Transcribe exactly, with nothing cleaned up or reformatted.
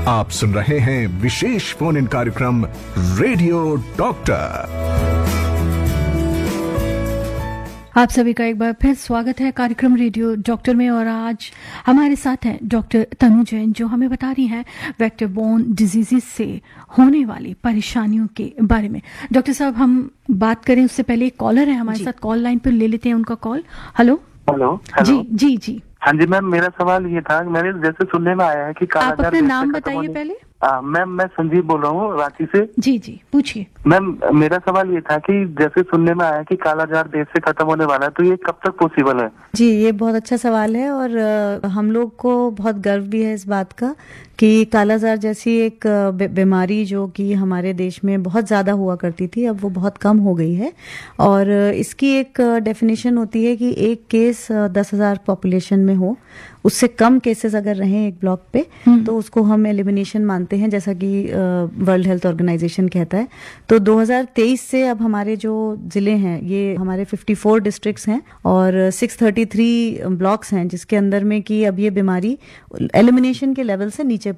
आप सुन रहे हैं विशेष फोन इन कार्यक्रम रेडियो डॉक्टर। आप सभी का एक बार फिर स्वागत है कार्यक्रम रेडियो डॉक्टर में। और आज हमारे साथ हैं डॉक्टर तनु जैन, जो हमें बता रही हैं वेक्टर बोर्न डिजीजेस से होने वाली परेशानियों के बारे में। डॉक्टर साहब, हम बात करें उससे पहले एक कॉलर है हमारे साथ, कॉल लाइन पर ले लेते हैं उनका कॉल। हेलो हेलो जी जी जी हाँ जी मैम, मेरा सवाल ये था, मेरे जैसे सुनने में आया है कि आप अपना नाम बताइए पहले। मैम मैं संजीव बोल रहा हूँ रांची से। जी जी पूछिए। मैम मेरा सवाल ये था कि जैसे सुनने में आया कि कालाजार देश से खत्म होने वाला है, तो ये कब तक पॉसिबल है? जी, ये बहुत अच्छा सवाल है और आ, हम लोग को बहुत गर्व भी है इस बात का कि कालाजार जैसी एक बीमारी जो कि हमारे देश में बहुत ज़्यादा हुआ करती थी, अब वो बहुत कम हो गई है। और इसकी एक डेफिनेशन होती है कि एक केस दस हजार पॉपुलेशन में हो, उससे कम केसेस अगर रहें एक ब्लॉक पे तो उसको हम एलिमिनेशन मानते हैं, जैसा कि वर्ल्ड हेल्थ ऑर्गेनाइजेशन कहता है। तो दो हज़ार तेईस से अब हमारे जो जिले हैं, ये हमारे चौवन डिस्ट्रिक्ट्स हैं और छह सौ तैंतीस ब्लॉक्स हैं, जिसके अंदर में कि अब ये बीमारी एलिमिनेशन के लेवल से नीचे